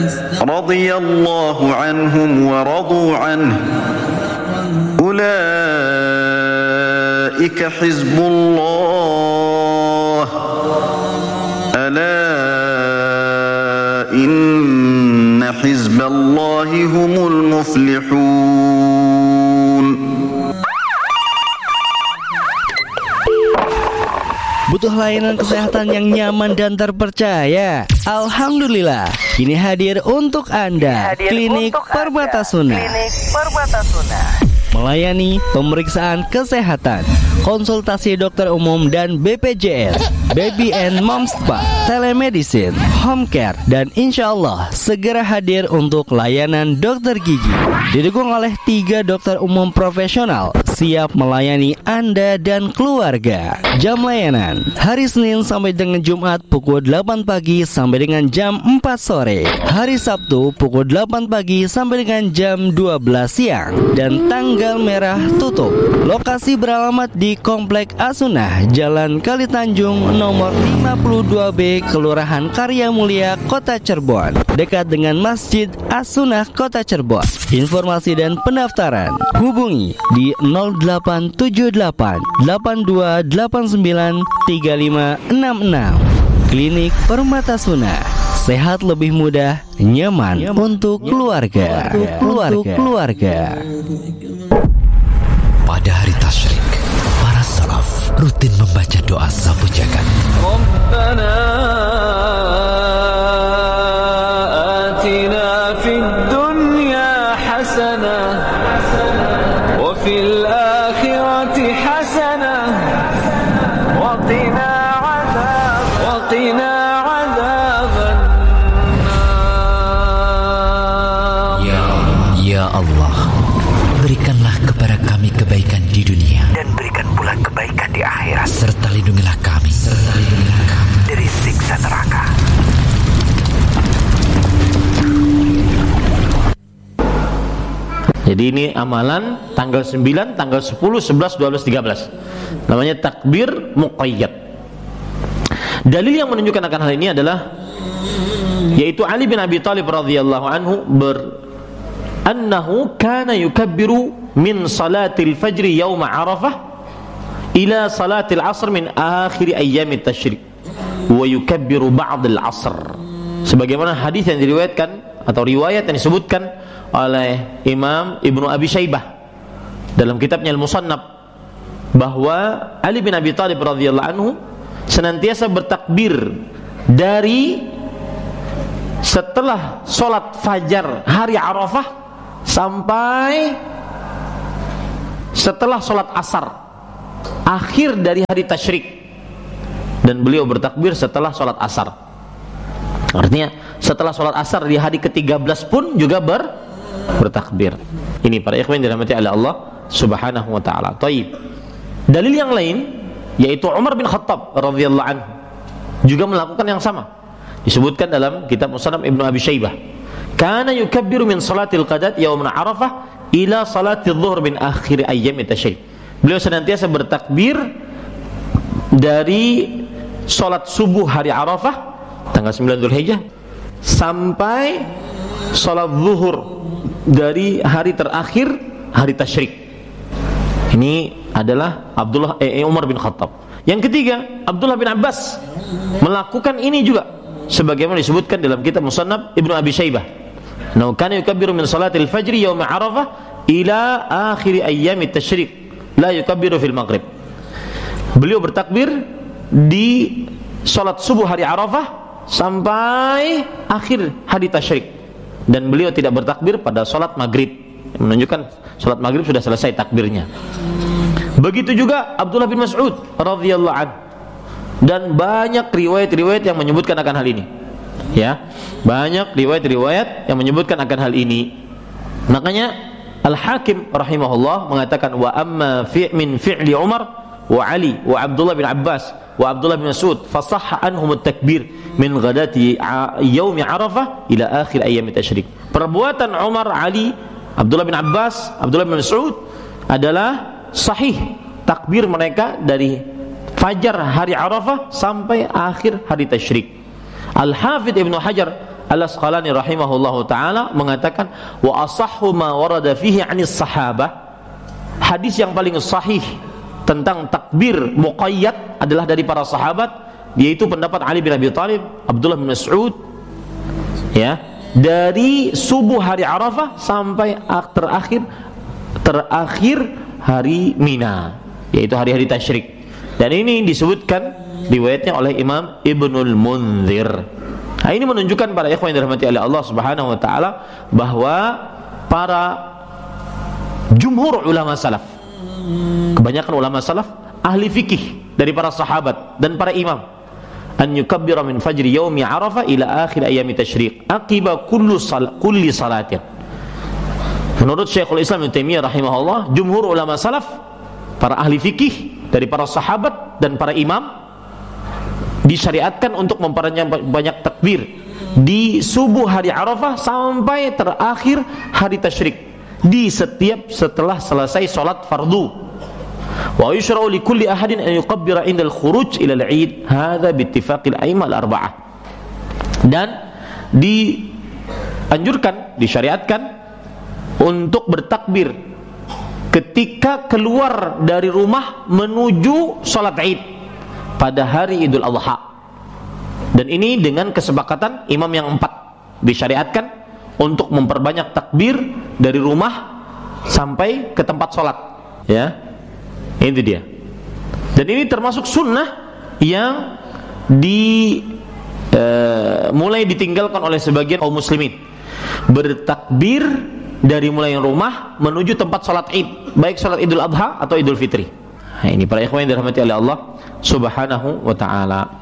radhiyallahu anhum wa radu anhu ulaika hizbullah ala inna hizballahi humul muflihun. Butuh layanan kesehatan yang nyaman dan terpercaya? Alhamdulillah, kini hadir untuk Anda Klinik Perbatasuna. Melayani pemeriksaan kesehatan, konsultasi dokter umum dan BPJS, Baby and Mom Spa, telemedicine, home care, dan insya Allah segera hadir untuk layanan dokter gigi. Didukung oleh 3 dokter umum profesional, siap melayani Anda dan keluarga. Jam layanan hari Senin sampai dengan Jumat pukul 8 pagi sampai dengan jam 4 sore. Hari Sabtu pukul 8 pagi sampai dengan jam 12 siang. Dan tanggal merah tutup. Lokasi beralamat di Komplek As-Sunnah, Jalan Kali Tanjung nomor 52B, Kelurahan Karya Mulia, Kota Cirebon, dekat dengan Masjid As-Sunnah Kota Cirebon. Informasi dan pendaftaran hubungi di 0878 8289 3566. Klinik Perbatasuna, sehat lebih mudah, nyaman untuk keluarga. Pada hari tasyrik, para salaf rutin membaca doa sapu jagat. Rabbana atina fid dunya hasanah wa fil akhirati hasanah wa qina adzaban nar. Ya Allah, berikanlah kepada kami kebaikan di dunia dan berikan pula kebaikan di akhirat, serta lindungilah kami dari siksa neraka. Jadi ini amalan tanggal 9, tanggal 10, 11, 12, 13. Namanya takbir muqayyad. Dalil yang menunjukkan akan hal ini adalah yaitu Ali bin Abi Thalib radhiyallahu anhu annahu kana yukabbiru min salatil fajri yawma Arafah ila salatil asr min akhir ayyamit tasyrik wa yukabbiru ba'd al-asr, sebagaimana hadis yang diriwayatkan atau riwayat yang disebutkan oleh Imam Ibnu Abi Syaibah dalam kitabnya Al-Musannaf, bahwa Ali bin Abi Thalib radhiyallahu anhu senantiasa bertakbir dari setelah sholat fajar hari Arafah sampai setelah sholat asar akhir dari hari tasyrik, dan beliau bertakbir setelah sholat asar. Artinya setelah sholat asar di hari ke-13 pun juga bertakbir. Ini para ikhwan dirahmati oleh Allah Subhanahu wa taala. Taib. Dalil yang lain yaitu Umar bin Khattab radhiyallahu anhu juga melakukan yang sama. Disebutkan dalam kitab Musannaf Ibnu Abi Syaibah. Kana yukabbiru min salatil qadat yaum Arafah ila salatil zuhur min akhir ayyamit tasyrik. Beliau senantiasa bertakbir dari salat subuh hari Arafah tanggal 9 Dzulhijjah sampai salat zuhur dari hari terakhir hari tasyrik. Ini adalah Umar bin Khattab. Yang ketiga, Abdullah bin Abbas melakukan ini juga sebagaimana disebutkan dalam kitab Musannaf Ibnu Abi Syaibah. Nahu kana yukabbiru min salatil fajri yaum Arafah ila akhir ayyamit tasyrik la yukabbiru fil maghrib. Beliau bertakbir di salat subuh hari Arafah sampai akhir hari tasyrik, dan beliau tidak bertakbir pada salat maghrib, menunjukkan salat maghrib sudah selesai takbirnya. Begitu juga Abdullah bin Mas'ud radhiyallahu anhu, dan banyak riwayat-riwayat yang menyebutkan akan hal ini. Ya, banyak riwayat-riwayat yang menyebutkan akan hal ini. Makanya Al-Hakim rahimahullah mengatakan wa amma min fi'li Umar wa Ali wa Abdullah bin Abbas wa Abdullah bin Mas'ud fasahha anhum at-takbir min ghadati yaumi Arafah ila akhir ayyam tasyrik. Perbuatan Umar, Ali, Abdullah bin Abbas, Abdullah bin Mas'ud adalah sahih takbir mereka dari fajar hari Arafah sampai akhir hari tasyrik. Al-Hafidz Ibnu Hajar Al-Asqalani rahimahullahu taala mengatakan wa asahhu ma warada fihi 'anis sahabah, hadis yang paling sahih tentang takbir muqayyad adalah dari para sahabat, yaitu pendapat Ali bin Abi Thalib, Abdullah bin Mas'ud, ya, dari subuh hari Arafah sampai terakhir hari Mina, yaitu hari-hari tasyrik. Dan ini disebutkan riwayatnya oleh Imam Ibnul Munzir. Nah, ini menunjukkan para ikhwan yang dirahmati oleh Allah Subhanahu wa taala bahwa para jumhur ulama salaf, kebanyakan ulama salaf, ahli fikih dari para sahabat dan para imam, an yukabbira min fajri yaumi Arafah ila akhir ayami tasyriq aqiba kulli salatin. Menurut Syekhul Islam Ibnu Taimiyah rahimahullah, jumhur ulama salaf, para ahli fikih dari para sahabat dan para imam, disyariatkan untuk memperbanyak banyak takbir di subuh hari Arafah sampai terakhir hari tasyrik, di setiap setelah selesai salat fardu. Wa yushra'u li kulli ahadin an yukabbira indal khuruj ila al-'id, hadza bi ittifaqil a'immah al-arba'ah. Dan dianjurkan, disyariatkan untuk bertakbir ketika keluar dari rumah menuju salat Id pada hari Idul Adha. Dan ini dengan kesepakatan imam yang 4, disyariatkan untuk memperbanyak takbir dari rumah sampai ke tempat salat, ya. Itu dia. Dan ini termasuk sunnah yang mulai ditinggalkan oleh sebagian kaum muslimin, bertakbir dari mulai rumah menuju tempat salat Id, baik salat Idul Adha atau Idul Fitri. Nah, ini para ikhwan yang dirahmati oleh Allah Subhanahu wa taala.